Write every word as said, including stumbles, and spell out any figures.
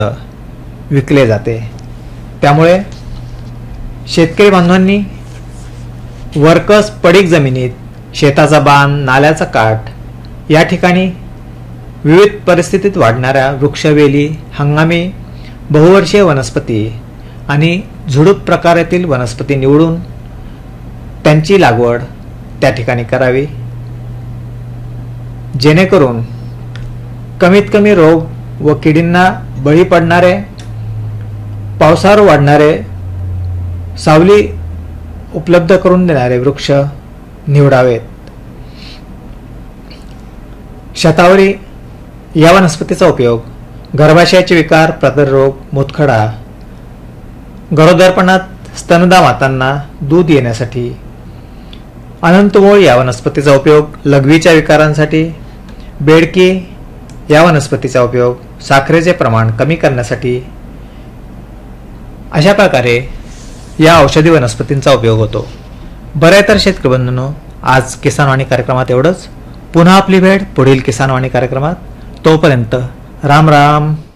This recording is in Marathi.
विकले जाते। त्यामुळे शेतकरी बांधवांनी वरकस पडीक जमिनीत शेताचा बांध, नाल्याचा काठ या ठिकाणी विविध परिस्थितीत वाढणाऱ्या वृक्षवेली, हंगामी बहुवर्षीय वनस्पती आणि झुडूप प्रकारातील वनस्पती निवडून त्यांची लागवड त्या ठिकाणी करावी, जेणेकरून कमीत कमी रोग व किडींना बळी पडणारे, पावसावर वाढणारे, सावली उपलब्ध करून देणारे वृक्ष निवडावेत। शतावरी या वनस्पतीचा उपयोग गर्भाशयाचे विकार, प्रदररोग, मूतखडा, गरोदरपणात स्तनदा मातांना दूध येण्यासाठी, अनंतमूळ या वनस्पतीचा उपयोग लघवीच्या विकारांसाठी, बेडकी या वनस्पतीचा उपयोग साखरेचे प्रमाण कमी करण्यासाठी, अशा प्रकारे या औषधी वनस्पतींचा उपयोग होतो। बरे तर शेतकरी बंधूंनो, आज किसानवाणी कार्यक्रमात एवढंच। पुन्हा आपली भेट पुढील किसानवाणी कार्यक्रमात। तोपर्यंत राम राम।